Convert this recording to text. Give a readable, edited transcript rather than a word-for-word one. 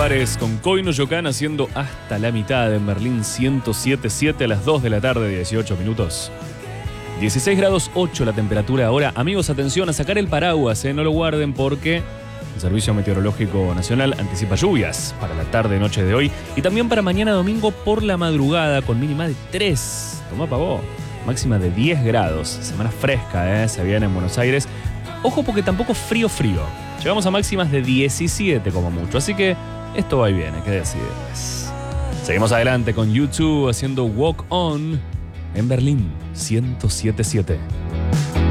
Suárez con Koino Yokan haciendo hasta la mitad en Berlín 107.7 a las 2 de la tarde, 18 minutos. 16 grados 8 la temperatura ahora. Amigos, atención a sacar el paraguas, no lo guarden porque el Servicio Meteorológico Nacional anticipa lluvias para la tarde-noche de hoy y también para mañana domingo por la madrugada con mínima de 3. Tomá pa' vos. Máxima de 10 grados. Semana fresca, se viene en Buenos Aires. Ojo porque tampoco frío. Llegamos a máximas de 17 como mucho, así que esto va y viene, ¿qué decides? Seguimos adelante con U2 haciendo Walk On en Berlín 107.7.